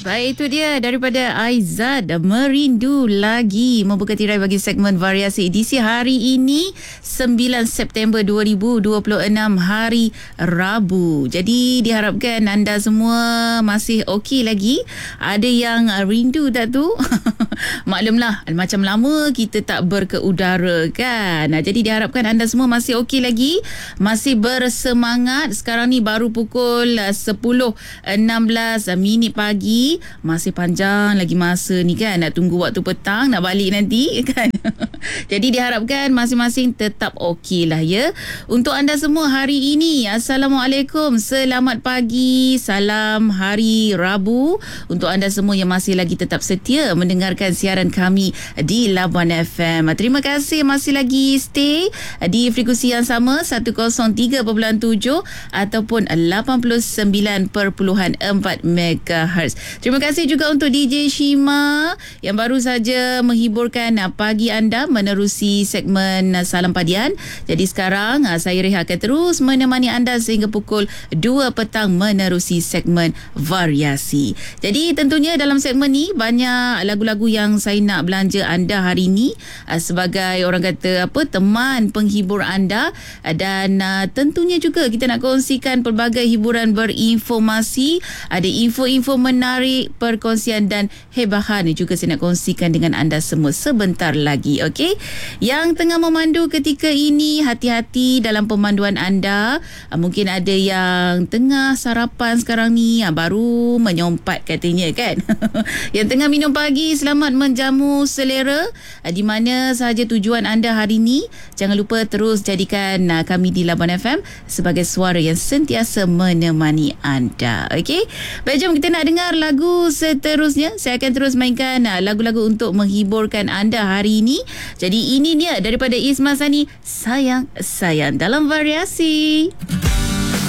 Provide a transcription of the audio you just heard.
Baik, itu dia daripada Aizad, Merindu Lagi, membuka tirai bagi segmen variasi edisi hari ini 9 September 2026, hari Rabu. Jadi diharapkan anda semua masih okey lagi. Ada yang rindu tak tu? Maklumlah, macam lama kita tak berkeudara kan. Jadi diharapkan anda semua masih okey lagi, masih bersemangat. Sekarang ni baru pukul 10.16 minit pagi. Masih panjang lagi masa ni kan, nak tunggu waktu petang nak balik nanti kan. Jadi diharapkan masing-masing tetap okey lah ya. Untuk anda semua hari ini, Assalamualaikum, selamat pagi, salam hari Rabu. Untuk anda semua yang masih lagi tetap setia mendengarkan siaran kami di Labuan FM, terima kasih masih lagi stay di frekuensi yang sama 103.7 ataupun 89.4 MHz. Terima kasih juga untuk DJ Shima yang baru saja menghiburkan pagi anda menerusi segmen Salam Padian. Jadi sekarang saya Reha akan terus menemani anda sehingga pukul 2 petang menerusi segmen variasi. Jadi tentunya dalam segmen ni banyak lagu-lagu yang saya nak belanja anda hari ini sebagai orang kata teman penghibur anda, dan tentunya juga kita nak kongsikan pelbagai hiburan berinformasi, ada info-info menarik, perkongsian dan hebahan juga saya nak kongsikan dengan anda semua sebentar lagi. Okey, yang tengah memandu ketika ini, hati-hati dalam pemanduan anda. Mungkin ada yang tengah sarapan sekarang ni, baru menyompat katanya kan. Yang tengah minum pagi, selamat menjamu selera di mana sahaja tujuan anda hari ini. Jangan lupa terus jadikan kami di Labuan FM sebagai suara yang sentiasa menemani anda. Okey, baik, jom kita nak dengar lagu seterusnya. Saya akan terus mainkan lagu-lagu untuk menghiburkan anda hari ini. Jadi ini dia daripada Isma Sani, Sayang Sayang dalam variasi.